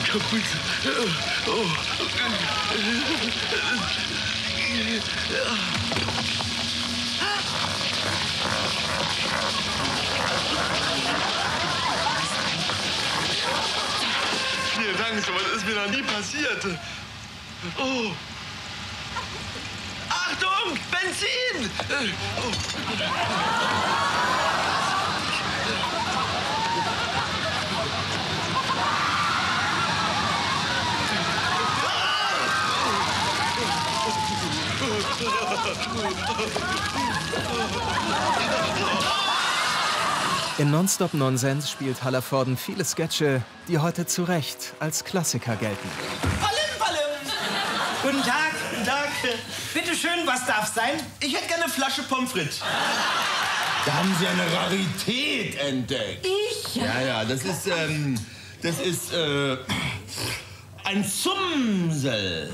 kaputt. Oh. Vielen Dank, sowas ist mir noch nie passiert. Oh. Achtung, Benzin! Oh. In Nonstop Nonsens spielt Hallervorden viele Sketche, die heute zu Recht als Klassiker gelten. Palim! Guten Tag, guten Tag. Bitte schön, was darf sein? Ich hätte gerne eine Flasche Pommes frites. Da haben Sie eine Rarität entdeckt. Ich? Ja, das ist ein Zumsel.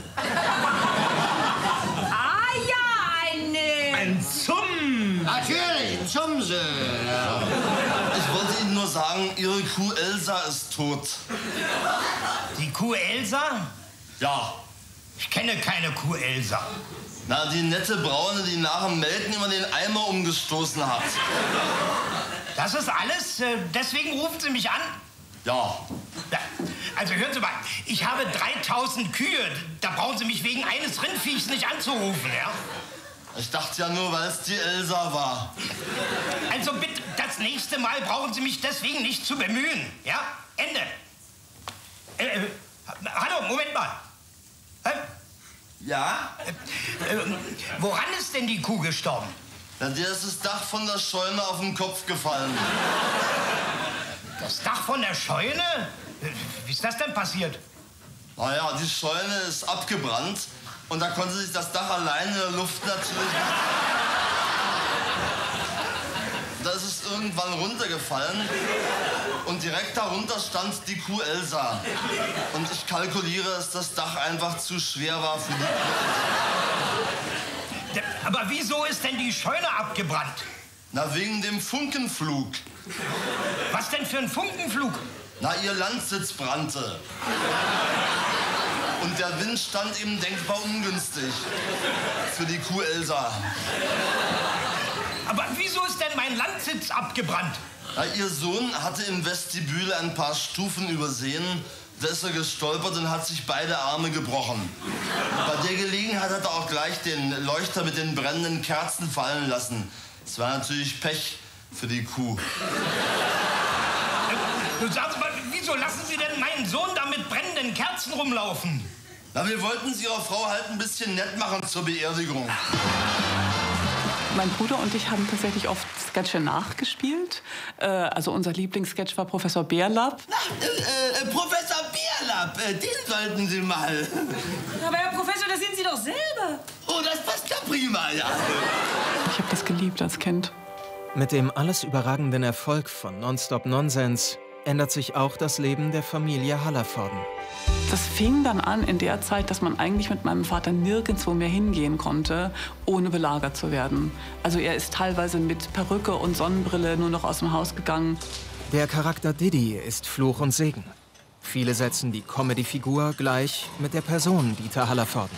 Ein Zum. Natürlich, ein Zumsel. Ja. Ich wollte Ihnen nur sagen, Ihre Kuh Elsa ist tot. Die Kuh Elsa? Ja. Ich kenne keine Kuh Elsa. Na, die nette Braune, die nach dem Melken immer den Eimer umgestoßen hat. Das ist alles? Deswegen rufen Sie mich an? Ja. Also hören Sie mal, ich habe 3000 Kühe. Da brauchen Sie mich wegen eines Rindviechs nicht anzurufen, ja? Ich dachte ja nur, weil es die Elsa war. Also bitte, das nächste Mal brauchen Sie mich deswegen nicht zu bemühen, ja? Ende. Hallo, Moment mal. Ja? Woran ist denn die Kuh gestorben? Ja, dir ist das Dach von der Scheune auf den Kopf gefallen. Das Dach von der Scheune? Wie ist das denn passiert? Naja, die Scheune ist abgebrannt und da konnte sich das Dach alleine in der Luft natürlich... Da ist es irgendwann runtergefallen und direkt darunter stand die Kuh Elsa. Und ich kalkuliere, dass das Dach einfach zu schwer war für die Kuh. Aber wieso ist denn die Scheune abgebrannt? Na, wegen dem Funkenflug. Was denn für ein Funkenflug? Na, ihr Landsitz brannte. Und der Wind stand eben denkbar ungünstig für die Kuh Elsa. Aber wieso ist denn mein Landsitz abgebrannt? Na, ihr Sohn hatte im Vestibül ein paar Stufen übersehen. Da ist er gestolpert und hat sich beide Arme gebrochen. Bei der Gelegenheit hat er auch gleich den Leuchter mit den brennenden Kerzen fallen lassen. Das war natürlich Pech für die Kuh. Du sagst mal, wieso lassen Sie denn meinen Sohn da mit brennenden Kerzen rumlaufen? Na, wir wollten es Ihrer Frau halt ein bisschen nett machen zur Beerdigung. Mein Bruder und ich haben tatsächlich oft Sketche nachgespielt. Also unser Lieblingssketch war Professor Bärlapp. Professor Bärlapp, den sollten Sie mal. Aber Herr Professor, das sind Sie doch selber. Oh, das passt ja prima, ja. Ich habe das geliebt als Kind. Mit dem alles überragenden Erfolg von Nonstop Nonsens ändert sich auch das Leben der Familie Hallervorden. Das fing dann an in der Zeit, dass man eigentlich mit meinem Vater nirgendwo mehr hingehen konnte, ohne belagert zu werden. Also er ist teilweise mit Perücke und Sonnenbrille nur noch aus dem Haus gegangen. Der Charakter Didi ist Fluch und Segen. Viele setzen die Comedy-Figur gleich mit der Person Dieter Hallervorden.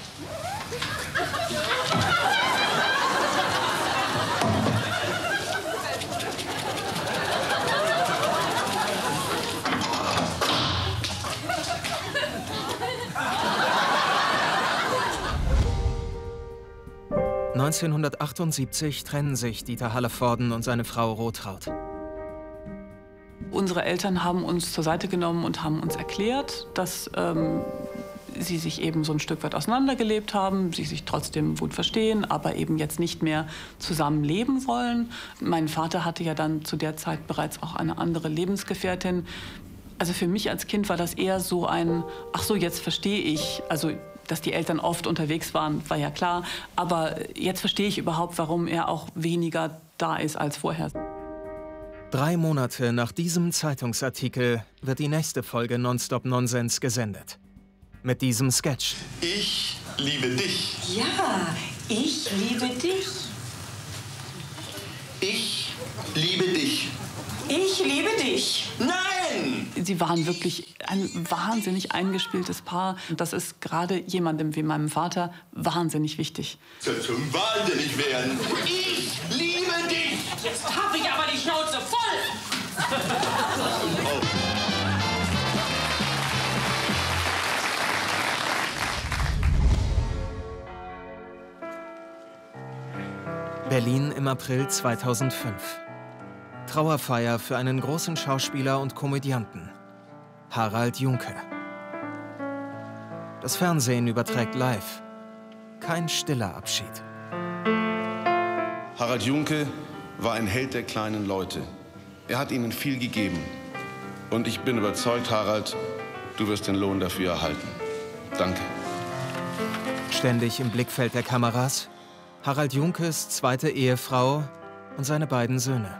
(1978) trennen sich Dieter Hallervorden und seine Frau Rotraud. Unsere Eltern haben uns zur Seite genommen und haben uns erklärt, dass sie sich eben so ein Stück weit auseinandergelebt haben, sie sich trotzdem gut verstehen, aber eben jetzt nicht mehr zusammen leben wollen. Mein Vater hatte ja dann zu der Zeit bereits auch eine andere Lebensgefährtin. Also für mich als Kind war das eher so ein, ach so, jetzt verstehe ich, also dass die Eltern oft unterwegs waren, war ja klar. Aber jetzt verstehe ich überhaupt, warum er auch weniger da ist als vorher. 3 Monate nach diesem Zeitungsartikel wird die nächste Folge Nonstop Nonsens gesendet. Mit diesem Sketch. Ich liebe dich. Ja, ich liebe dich. Ich liebe dich. Ich liebe dich. Nein, Nein! Sie waren wirklich ein wahnsinnig eingespieltes Paar. Und das ist gerade jemandem wie meinem Vater wahnsinnig wichtig. Zum wahnsinnig werden. Ich liebe dich! Jetzt hab ich aber die Schnauze voll! Berlin im April 2005. Trauerfeier für einen großen Schauspieler und Komödianten, Harald Juhnke. Das Fernsehen überträgt live. Kein stiller Abschied. Harald Juhnke war ein Held der kleinen Leute. Er hat ihnen viel gegeben. Und ich bin überzeugt, Harald, du wirst den Lohn dafür erhalten. Danke. Ständig im Blickfeld der Kameras Harald Juhnkes zweite Ehefrau und seine beiden Söhne.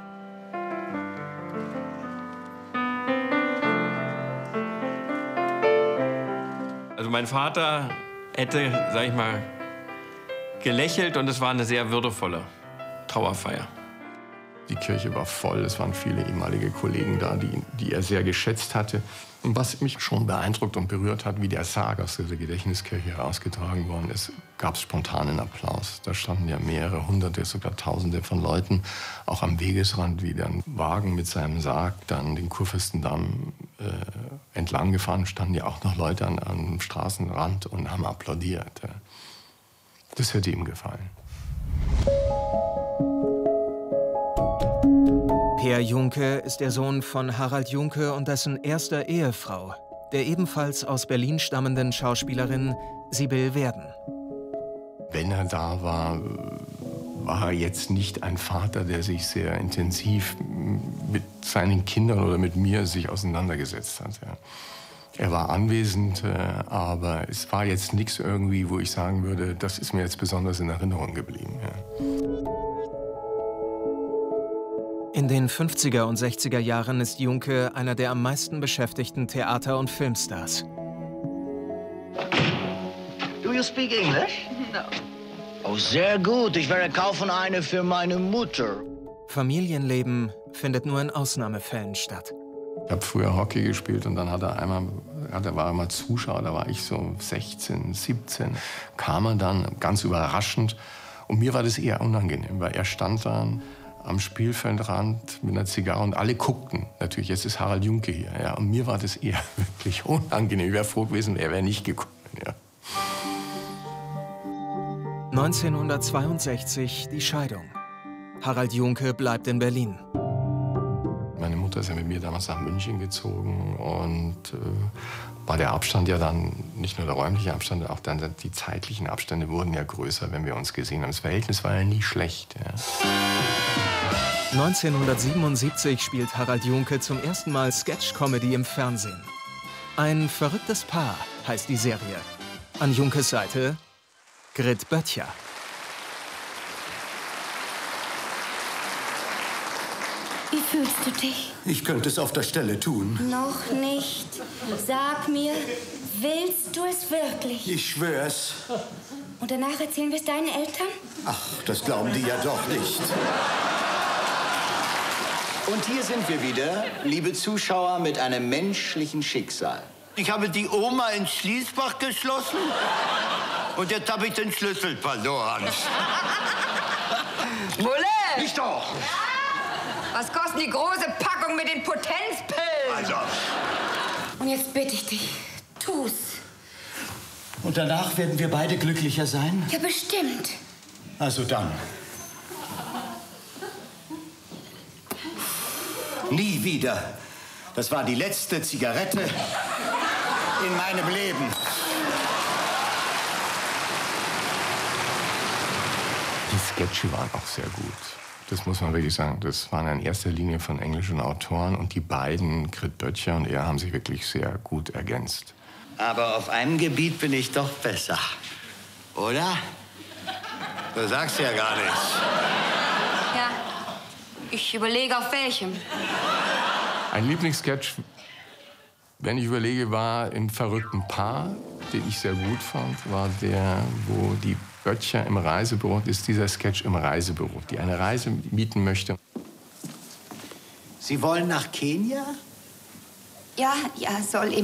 Also mein Vater hätte, sag ich mal, gelächelt und es war eine sehr würdevolle Trauerfeier. Die Kirche war voll, es waren viele ehemalige Kollegen da, die er sehr geschätzt hatte. Und was mich schon beeindruckt und berührt hat, wie der Sarg aus dieser Gedächtniskirche herausgetragen worden ist, gab es spontanen Applaus. Da standen ja mehrere Hunderte, sogar Tausende von Leuten, auch am Wegesrand, wie der Wagen mit seinem Sarg dann den Kurfürstendamm entlang gefahren, standen ja auch noch Leute am Straßenrand und haben applaudiert. Das hätte ihm gefallen. Peer Juhnke ist der Sohn von Harald Juhnke und dessen erster Ehefrau, der ebenfalls aus Berlin stammenden Schauspielerin Sibylle Werden. Wenn er da war, war er jetzt nicht ein Vater, der sich sehr intensiv mit seinen Kindern oder mit mir sich auseinandergesetzt hat. Ja. Er war anwesend, aber es war jetzt nichts irgendwie, wo ich sagen würde, das ist mir jetzt besonders in Erinnerung geblieben. Ja. In den 50er und 60er Jahren ist Juhnke einer der am meisten beschäftigten Theater- und Filmstars. Do you speak English? No. Oh, sehr gut. Ich werde kaufen eine für meine Mutter. Familienleben findet nur in Ausnahmefällen statt. Ich habe früher Hockey gespielt und dann war er mal Zuschauer, da war ich so 16, 17. Kam er dann ganz überraschend und mir war das eher unangenehm, weil er stand dann am Spielfeldrand mit einer Zigarre und alle guckten. Natürlich, jetzt ist Harald Juhnke hier. Ja, und mir war das eher wirklich unangenehm. Ich wäre froh gewesen, er wäre nicht gekommen. Ja. 1962 die Scheidung. Harald Juhnke bleibt in Berlin. Meine Mutter ist ja mit mir damals nach München gezogen und war der Abstand ja dann, nicht nur der räumliche Abstand, auch dann die zeitlichen Abstände wurden ja größer, wenn wir uns gesehen haben. Das Verhältnis war ja nie schlecht. Ja. 1977 spielt Harald Juhnke zum ersten Mal Sketch-Comedy im Fernsehen. Ein verrücktes Paar heißt die Serie. An Juhnkes Seite Grit Böttcher. Wie fühlst du dich? Ich könnte es auf der Stelle tun. Noch nicht. Sag mir, willst du es wirklich? Ich schwör's. Und danach erzählen wir es deinen Eltern? Ach, das glauben die ja doch nicht. Und hier sind wir wieder, liebe Zuschauer, mit einem menschlichen Schicksal. Ich habe die Oma ins Schließfach geschlossen und jetzt habe ich den Schlüssel verloren. Mulle! Ich doch! Was kostet die große Packung mit den Potenzpillen? Also. Und jetzt bitte ich dich, tu's. Und danach werden wir beide glücklicher sein? Ja, bestimmt. Also dann. Nie wieder. Das war die letzte Zigarette in meinem Leben. Die Sketche waren auch sehr gut. Das muss man wirklich sagen. Das waren in erster Linie von englischen Autoren und die beiden, Grit Böttcher und er, haben sich wirklich sehr gut ergänzt. Aber auf einem Gebiet bin ich doch besser. Oder? Du sagst ja gar nichts. Ja, ich überlege auf welchem. Ein Lieblingssketch, wenn ich überlege, war im verrückten Paar, den ich sehr gut fand, war der, wo die Böttcher im Reisebüro, ist dieser Sketch im Reisebüro, die eine Reise mieten möchte. Sie wollen nach Kenia? Ja, soll